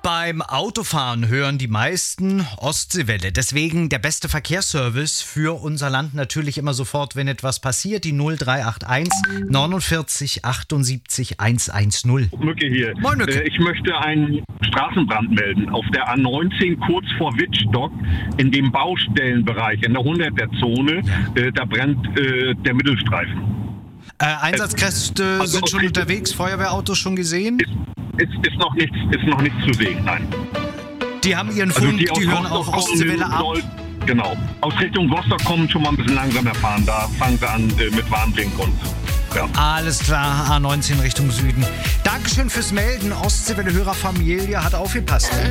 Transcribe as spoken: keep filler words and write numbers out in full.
Beim Autofahren hören die meisten Ostseewelle. Deswegen der beste Verkehrsservice für unser Land natürlich immer sofort, wenn etwas passiert. Die null drei acht eins neunundvierzig achtundsiebzig hundertzehn. Mücke hier. Moin, Mücke. Äh, ich möchte einen Straßenbrand melden. Auf der A neunzehn kurz vor Wittstock in dem Baustellenbereich, in der hunderter-Zone. Äh, da brennt äh, der Mittelstreifen. Äh, Einsatzkräfte Also sind schon okay. unterwegs, Feuerwehrautos schon gesehen? Ist, ist, ist, noch nichts, ist noch nichts zu sehen, nein. Die haben ihren Also Funk, die, aus hören Rostock auch Ostseewelle kommen, ab. soll, genau. Aus Richtung Rostock kommen, schon mal ein bisschen langsamer fahren. Da fangen sie an äh, mit Warnblink und ja. Alles klar, A neunzehn Richtung Süden. Dankeschön fürs Melden. Ostseewelle-Hörerfamilie hat aufgepasst.